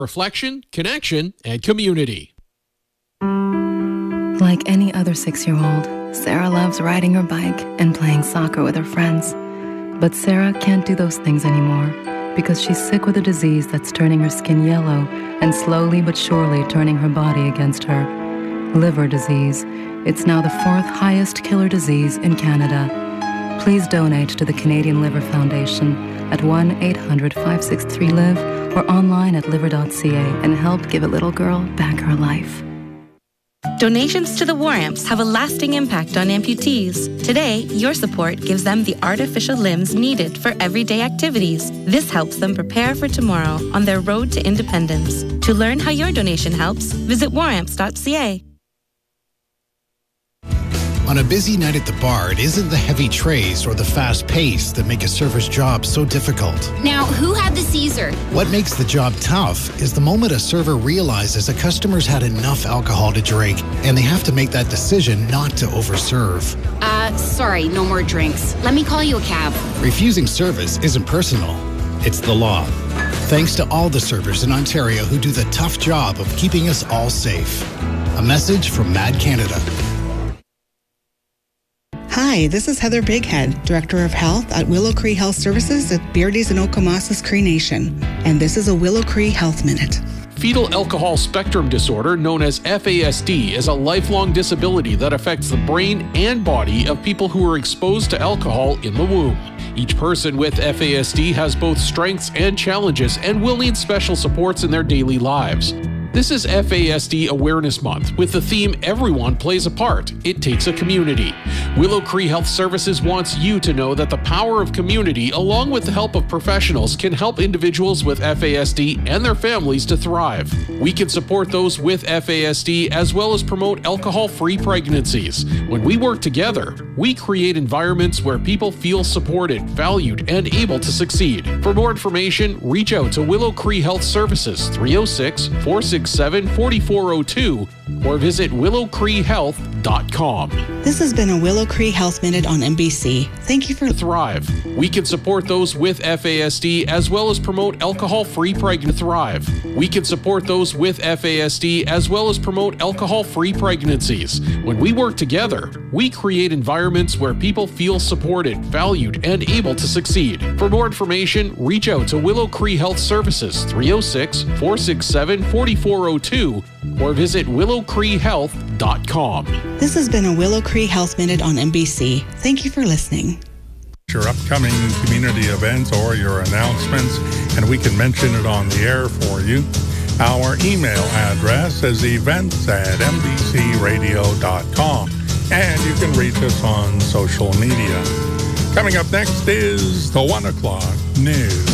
reflection, connection, and community. Like any other 6-year-old, Sarah loves riding her bike and playing soccer with her friends. But Sarah can't do those things anymore because she's sick with a disease that's turning her skin yellow and slowly but surely turning her body against her. Liver disease. It's now the 4th highest killer disease in Canada. Please donate to the Canadian Liver Foundation at 1-800-563-LIVE or online at liver.ca and help give a little girl back her life. Donations to the War Amps have a lasting impact on amputees. Today, your support gives them the artificial limbs needed for everyday activities. This helps them prepare for tomorrow on their road to independence. To learn how your donation helps, visit waramps.ca. On a busy night at the bar, it isn't the heavy trays or the fast pace that make a server's job so difficult. Now, who had the Caesar? What makes the job tough is the moment a server realizes a customer's had enough alcohol to drink and they have to make that decision not to overserve. Sorry, no more drinks. Let me call you a cab. Refusing service isn't personal, it's the law. Thanks to all the servers in Ontario who do the tough job of keeping us all safe. A message from Mad Canada. Hi, this is Heather Bighead, Director of Health at Willow Cree Health Services at Beardy's and Okamasas Cree Nation. And this is a Willow Cree Health Minute. Fetal alcohol spectrum disorder, known as FASD, is a lifelong disability that affects the brain and body of people who are exposed to alcohol in the womb. Each person with FASD has both strengths and challenges and will need special supports in their daily lives. This is FASD Awareness Month with the theme Everyone Plays a Part. It takes a community. Willow Cree Health Services wants you to know that the power of community, along with the help of professionals, can help individuals with FASD and their families to thrive. We can support those with FASD as well as promote alcohol-free pregnancies. When we work together, we create environments where people feel supported, valued, and able to succeed. For more information, reach out to Willow Cree Health Services 306-467-4402 or visit willowcreehealth.com. This has been a Willow Cree Health Minute on NBC. Thank you for Thrive. We can support those with FASD as well as promote alcohol-free pregnancy. Thrive. We can support those with FASD as well as promote alcohol-free pregnancies. When we work together, we create environments where people feel supported, valued, and able to succeed. For more information, reach out to Willow Cree Health Services 306-467-4402 or visit willowcreehealth.com. This has been a Willow Cree Health Minute on NBC. Thank you for listening. Your upcoming community events or your announcements, and we can mention it on the air for you. Our email address is events@mbcradio.com, and you can reach us on social media. Coming up next is the 1 o'clock news.